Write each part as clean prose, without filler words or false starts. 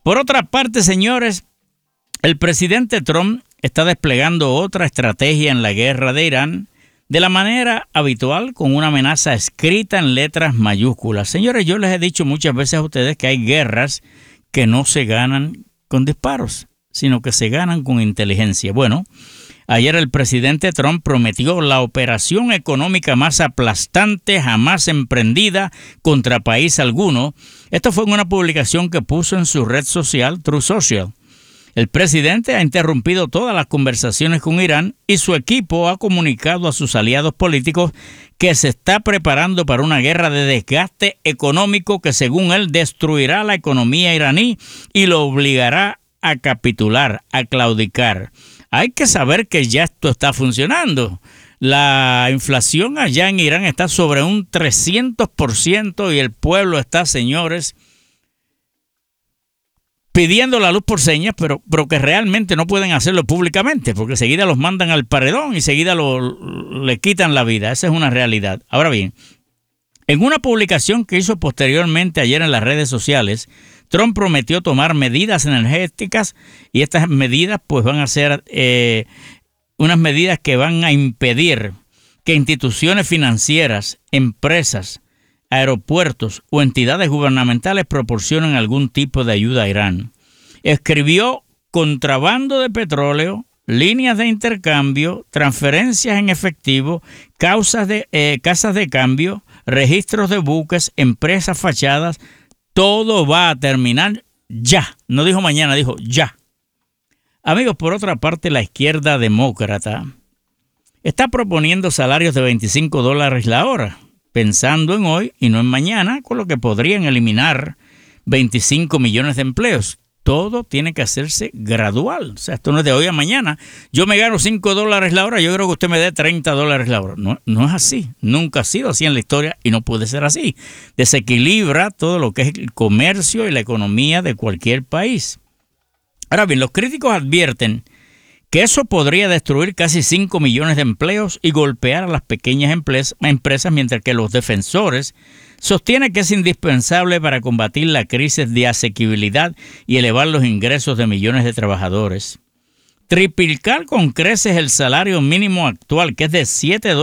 Por otra parte, señores, el presidente Trump está desplegando otra estrategia en la guerra de Irán de la manera habitual, con una amenaza escrita en letras mayúsculas. Señores, yo les he dicho muchas veces a ustedes que hay guerras que no se ganan con disparos, sino que se ganan con inteligencia. Bueno, ayer el presidente Trump prometió la operación económica más aplastante jamás emprendida contra país alguno. Esto fue en una publicación que puso en su red social, Truth Social. El presidente ha interrumpido todas las conversaciones con Irán y su equipo ha comunicado a sus aliados políticos que se está preparando para una guerra de desgaste económico que, según él, destruirá la economía iraní y lo obligará a capitular, a claudicar. Hay que saber que ya esto está funcionando. La inflación allá en Irán está sobre un 300% y el pueblo está, señores, pidiendo la luz por señas, pero que realmente no pueden hacerlo públicamente, porque enseguida los mandan al paredón y enseguida le quitan la vida. Esa es una realidad. Ahora bien, en una publicación que hizo posteriormente ayer en las redes sociales, Trump prometió tomar medidas energéticas y estas medidas pues van a ser unas medidas que van a impedir que instituciones financieras, empresas, aeropuertos o entidades gubernamentales proporcionen algún tipo de ayuda a Irán. Escribió contrabando de petróleo, líneas de intercambio, transferencias en efectivo, casas de cambio, registros de buques, empresas fachadas. Todo va a terminar ya. No dijo mañana, dijo ya. Amigos, por otra parte, la izquierda demócrata está proponiendo salarios de $25 la hora, pensando en hoy y no en mañana, con lo que podrían eliminar 25 millones de empleos. Todo tiene que hacerse gradual. O sea, esto no es de hoy a mañana. Yo me gano $5 la hora, yo creo que usted me dé $30 la hora. No es así. Nunca ha sido así en la historia y no puede ser así. Desequilibra todo lo que es el comercio y la economía de cualquier país. Ahora bien, los críticos advierten que eso podría destruir casi 5 millones de empleos y golpear a las pequeñas empresas, mientras que los defensores sostienen que es indispensable para combatir la crisis de asequibilidad y elevar los ingresos de millones de trabajadores. Triplicar con creces el salario mínimo actual, que es de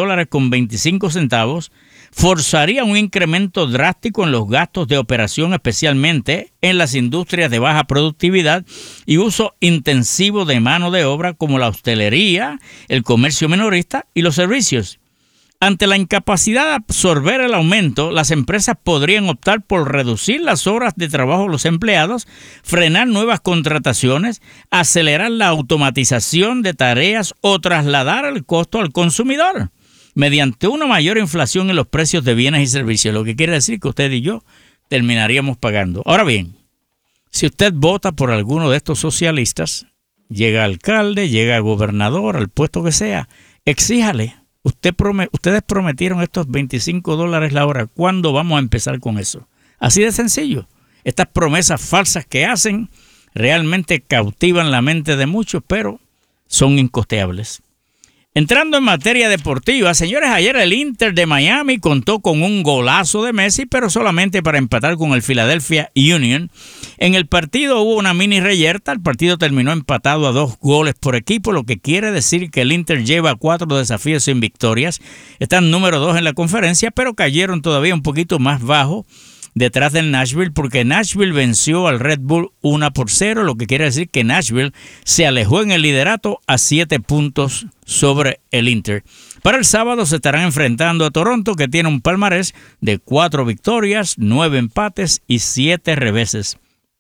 $7.25, forzaría un incremento drástico en los gastos de operación, especialmente en las industrias de baja productividad y uso intensivo de mano de obra como la hostelería, el comercio minorista y los servicios. Ante la incapacidad de absorber el aumento, las empresas podrían optar por reducir las horas de trabajo de los empleados, frenar nuevas contrataciones, acelerar la automatización de tareas o trasladar el costo al consumidor mediante una mayor inflación en los precios de bienes y servicios, lo que quiere decir que usted y yo terminaríamos pagando. Ahora bien, si usted vota por alguno de estos socialistas, llega alcalde, llega gobernador, al puesto que sea, exíjale. Ustedes prometieron estos $25 la hora. ¿Cuándo vamos a empezar con eso? Así de sencillo. Estas promesas falsas que hacen realmente cautivan la mente de muchos, pero son incosteables. Entrando en materia deportiva, señores, ayer el Inter de Miami contó con un golazo de Messi, pero solamente para empatar con el Philadelphia Union. En el partido hubo una mini reyerta, el partido terminó empatado a 2 goles por equipo, lo que quiere decir que el Inter lleva 4 desafíos sin victorias. Están número 2 en la conferencia, pero cayeron todavía un poquito más bajo detrás del Nashville, porque Nashville venció al Red Bull 1-0, lo que quiere decir que Nashville se alejó en el liderato a 7 puntos sobre el Inter. Para el sábado se estarán enfrentando a Toronto, que tiene un palmarés de 4 victorias, 9 empates y 7 reveses.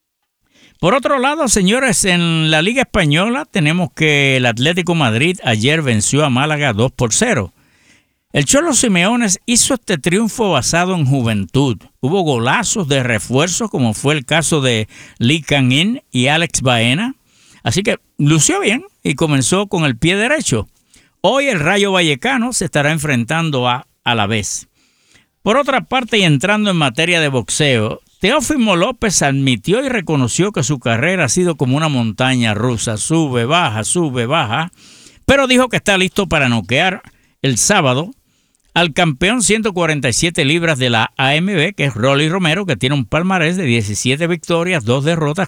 Por otro lado, señores, en la Liga Española tenemos que el Atlético Madrid ayer venció a Málaga 2-0. El Cholo Simeone hizo este triunfo basado en juventud. Hubo golazos de refuerzo, como fue el caso de Lee Kang-in y Alex Baena. Así que lució bien y comenzó con el pie derecho. Hoy el Rayo Vallecano se estará enfrentando a Alavés. Por otra parte, y entrando en materia de boxeo, Teófimo López admitió y reconoció que su carrera ha sido como una montaña rusa. Sube, baja, pero dijo que está listo para noquear el sábado al campeón 147 libras de la AMB, que es Rolly Romero, que tiene un palmarés de 17 victorias, 2 derrotas,